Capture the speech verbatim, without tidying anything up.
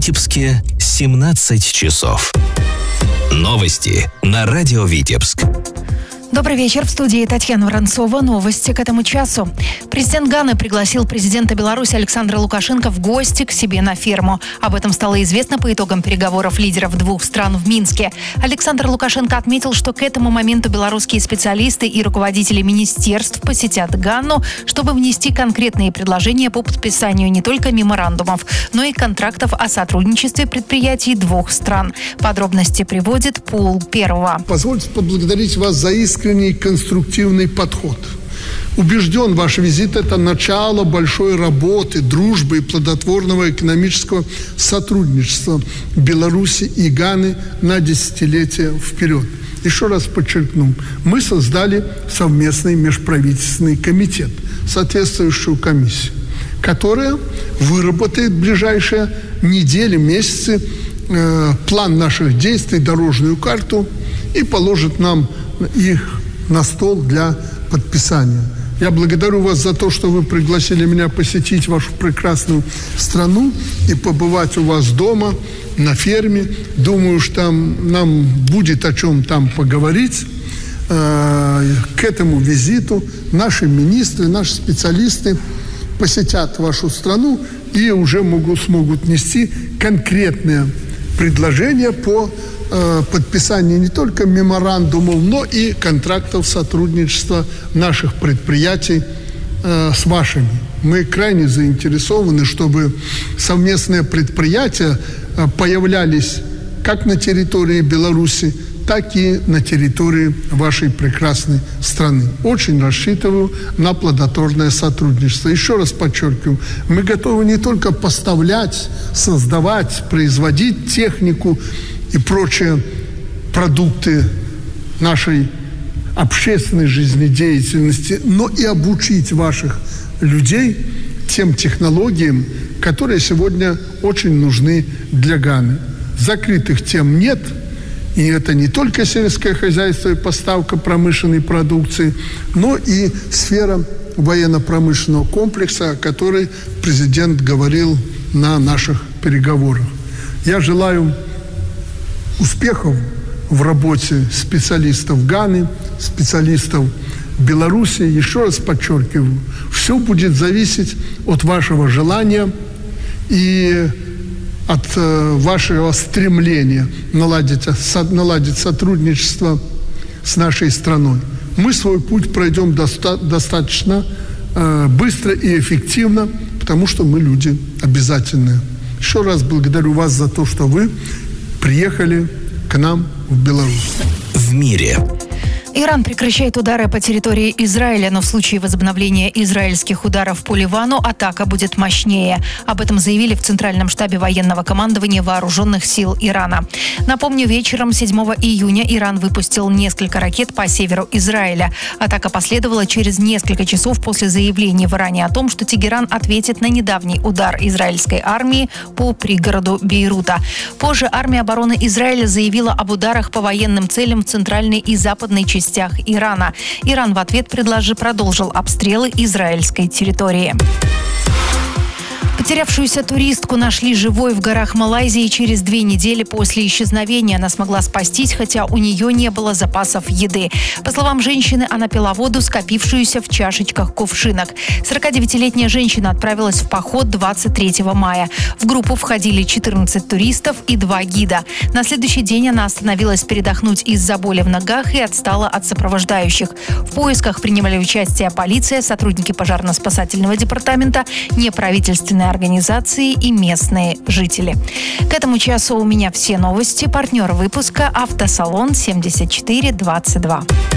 Витебске семнадцать часов. Новости на радио Витебск. Добрый вечер. В студии Татьяна Воронцова. Новости к этому часу. Президент Ганы пригласил президента Беларуси Александра Лукашенко в гости к себе на ферму. Об этом стало известно по итогам переговоров лидеров двух стран в Минске. Александр Лукашенко отметил, что к этому моменту белорусские специалисты и руководители министерств посетят Гану, чтобы внести конкретные предложения по подписанию не только меморандумов, но и контрактов о сотрудничестве предприятий двух стран. Подробности приводит Пул Первого. Позвольте поблагодарить вас за искренний конструктивный подход. Убежден, ваш визит – это начало большой работы, дружбы и плодотворного экономического сотрудничества Беларуси и Ганы на десятилетия вперед. Еще раз подчеркну, мы создали совместный межправительственный комитет, соответствующую комиссию, которая выработает в ближайшие недели, месяцы э, план наших действий, дорожную карту и положит нам их на стол для подписания. Я благодарю вас за то, что вы пригласили меня посетить вашу прекрасную страну и побывать у вас дома, на ферме. Думаю, что там нам будет о чем там поговорить. К этому визиту наши министры, наши специалисты посетят вашу страну и уже могут, смогут нести конкретные предложения по подписание не только меморандумов, но и контрактов сотрудничества наших предприятий э, с вашими. Мы крайне заинтересованы, чтобы совместные предприятия э, появлялись как на территории Беларуси, так и на территории вашей прекрасной страны. Очень рассчитываю на плодотворное сотрудничество. Еще раз подчеркиваю, мы готовы не только поставлять, создавать, производить технику и прочие продукты нашей общественной жизнедеятельности, но и обучить ваших людей тем технологиям, которые сегодня очень нужны для Ганы. Закрытых тем нет, и это не только сельское хозяйство и поставка промышленной продукции, но и сфера военно-промышленного комплекса, о которой президент говорил на наших переговорах. Я желаю успехов в работе специалистов Ганы, специалистов Беларуси. Еще раз подчеркиваю, все будет зависеть от вашего желания и от э, вашего стремления наладить, со, наладить сотрудничество с нашей страной. Мы свой путь пройдем доста- достаточно э, быстро и эффективно, потому что мы люди обязательные. Еще раз благодарю вас за то, что вы приехали к нам в Беларусь. В мире. Иран прекращает удары по территории Израиля, но в случае возобновления израильских ударов по Ливану атака будет мощнее. Об этом заявили в Центральном штабе военного командования Вооруженных сил Ирана. Напомню, вечером седьмого июня Иран выпустил несколько ракет по северу Израиля. Атака последовала через несколько часов после заявления в Иране о том, что Тегеран ответит на недавний удар израильской армии по пригороду Бейрута. Позже армия обороны Израиля заявила об ударах по военным целям в центральной и западной части Ирана. Иран в ответ предложи, продолжил обстрелы израильской территории. Потерявшуюся туристку нашли живой в горах Малайзии через две недели после исчезновения. Она смогла спастись, хотя у нее не было запасов еды. По словам женщины, она пила воду, скопившуюся в чашечках кувшинок. сорокадевятилетняя женщина отправилась в поход двадцать третьего мая. В группу входили четырнадцать туристов и два гида. На следующий день она остановилась передохнуть из-за боли в ногах и отстала от сопровождающих. В поисках принимали участие полиция, сотрудники пожарно-спасательного департамента, неправительственные организации и местные жители. К этому часу у меня все новости. Партнер выпуска — автосалон семьдесят четыре двадцать два.